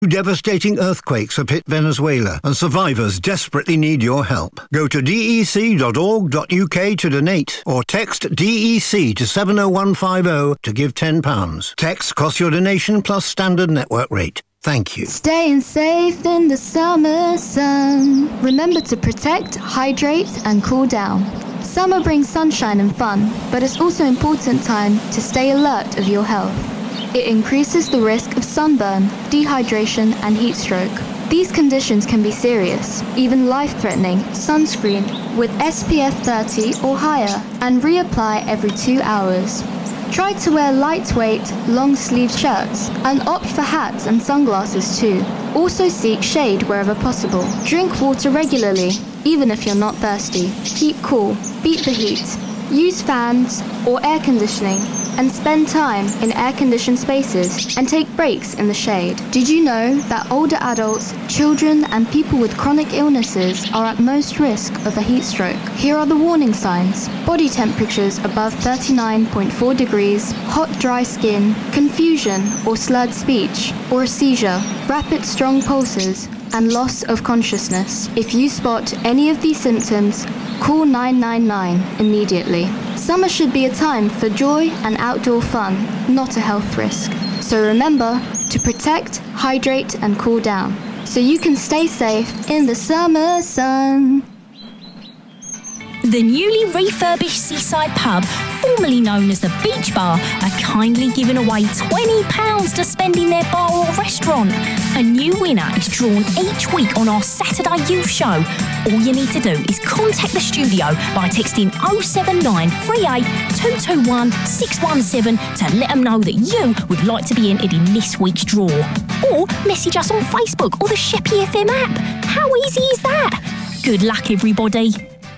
Devastating earthquakes have hit Venezuela and survivors desperately need your help. Go to dec.org.uk to donate or text DEC to 70150 to give £10. Text costs your donation plus standard network rate. Thank you. Staying safe in the summer sun. Remember to protect, hydrate and cool down. Summer brings sunshine and fun, but it's also an important time to stay alert of your health. It increases the risk of sunburn, dehydration and heat stroke. These conditions can be serious, even life-threatening. Sunscreen with SPF 30 or higher and reapply every 2 hours. Try to wear lightweight, long-sleeved shirts and opt for hats and sunglasses too. Also seek shade wherever possible. Drink water regularly, even if you're not thirsty. Keep cool, beat the heat. Use fans or air conditioning and spend time in air-conditioned spaces and take breaks in the shade. Did you know that older adults, children and people with chronic illnesses are at most risk of a heat stroke? Here are the warning signs. Body temperatures above 39.4 degrees, hot dry skin, confusion or slurred speech, or a seizure, rapid strong pulses, and loss of consciousness. If you spot any of these symptoms, call 999 immediately. Summer should be a time for joy and outdoor fun, not a health risk. So remember to protect, hydrate and cool down so you can stay safe in the summer sun. The newly refurbished Seaside Pub, formerly known as the Beach Bar, are kindly giving away £20 to spend in their bar or restaurant. A new winner is drawn each week on our Saturday Youth Show. All you need to do is contact the studio by texting 07938 221 617 to let them know that you would like to be entered in this week's draw. Or message us on Facebook or the Sheppey FM app. How easy is that? Good luck, everybody.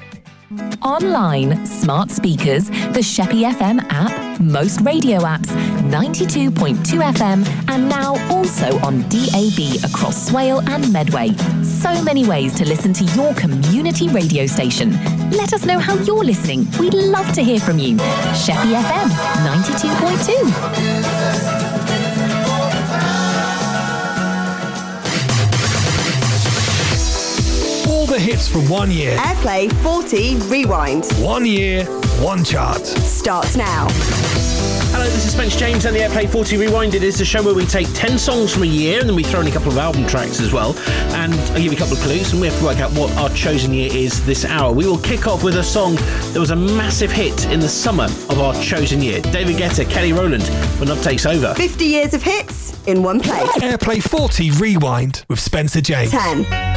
Online, smart speakers, the Sheppey FM app, most radio apps, 92.2 FM, and now also on DAB across Swale and Medway. So many ways to listen to your community radio station. Let us know how you're listening. We'd love to hear from you. Sheppey FM 92.2. All the hits from 1 year. Airplay 40 Rewind. 1 year, one chart. Starts now. Hello, this is Spence James and the Airplay 40 Rewind. It is the show where we take 10 songs from a year and then we throw in a couple of album tracks as well. And I'll give you a couple of clues and we have to work out what our chosen year is this hour. We will kick off with a song that was a massive hit in the summer of our chosen year. David Guetta, Kelly Rowland, when Love Takes Over. 50 years of hits in one place. Airplay 40 Rewind with Spencer James. 10.